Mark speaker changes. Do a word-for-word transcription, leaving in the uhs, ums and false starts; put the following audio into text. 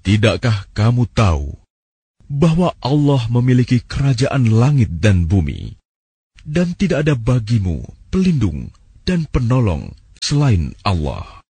Speaker 1: Tidakkah kamu tahu bahwa Allah memiliki kerajaan langit dan bumi, dan tidak ada bagimu pelindung dan penolong selain Allah?